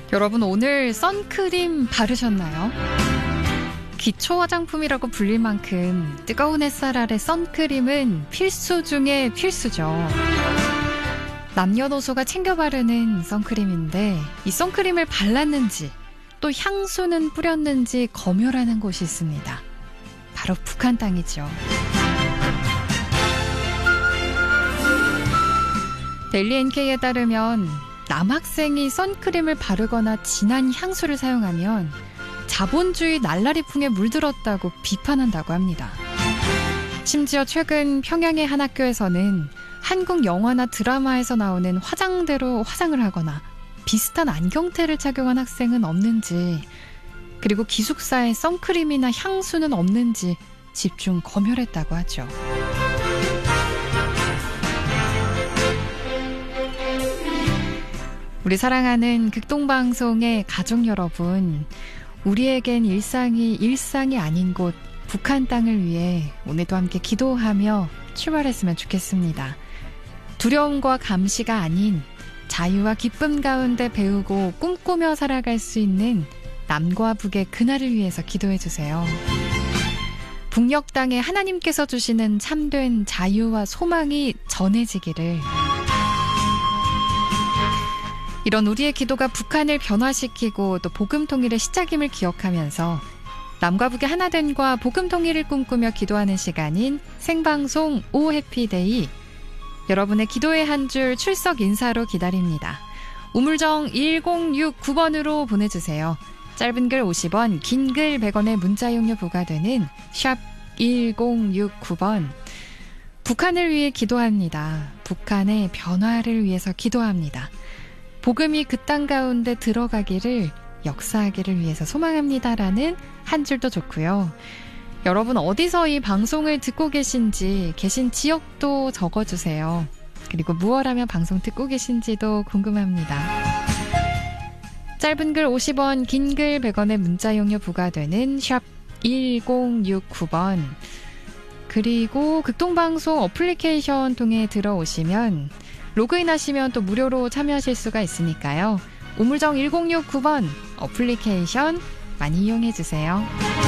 여러분 오늘 선크림 바르셨나요? 기초 화장품이라고 불릴 만큼 뜨거운 햇살 아래 선크림은 필수 중에 필수죠. 남녀노소가 챙겨 바르는 선크림인데 이 선크림을 발랐는지 또 향수는 뿌렸는지 검열하는 곳이 있습니다. 바로 북한 땅이죠. 데일리 NK에 따르면 남학생이 선크림을 바르거나 진한 향수를 사용하면 자본주의 날라리풍에 물들었다고 비판한다고 합니다. 심지어 최근 평양의 한 학교에서는 한국 영화나 드라마에서 나오는 화장대로 화장을 하거나 비슷한 안경테를 착용한 학생은 없는지, 그리고 기숙사에 선크림이나 향수는 없는지 집중 검열했다고 하죠. 우리 사랑하는 극동방송의 가족 여러분, 우리에겐 일상이 아닌 곳 북한 땅을 위해 오늘도 함께 기도하며 출발했으면 좋겠습니다. 두려움과 감시가 아닌 자유와 기쁨 가운데 배우고 꿈꾸며 살아갈 수 있는 남과 북의 그날을 위해서 기도해 주세요. 북녘 땅에 하나님께서 주시는 참된 자유와 소망이 전해지기를. 이런 우리의 기도가 북한을 변화시키고 또 복음 통일의 시작임을 기억하면서 남과 북의 하나됨과 복음 통일을 꿈꾸며 기도하는 시간인 생방송 오 해피데이, 여러분의 기도의 한 줄 출석 인사로 기다립니다. 우물정 1069번으로 보내주세요. 짧은 글 50원, 긴 글 100원의 문자 이용료 부과되는 샵 1069번. 북한을 위해 기도합니다. 북한의 변화를 위해서 기도합니다. 복음이 그 땅 가운데 들어가기를, 역사하기를 위해서 소망합니다라는 한 줄도 좋고요. 여러분 어디서 이 방송을 듣고 계신지, 계신 지역도 적어주세요. 그리고 무얼 하면 방송 듣고 계신지도 궁금합니다. 짧은 글 50원, 긴 글 100원의 문자 이용료 부과되는 샵 1069번. 그리고 극동방송 어플리케이션 통해 들어오시면 로그인 하시면 또 무료로 참여하실 수가 있으니까요. 우물정 1069번 어플리케이션 많이 이용해 주세요.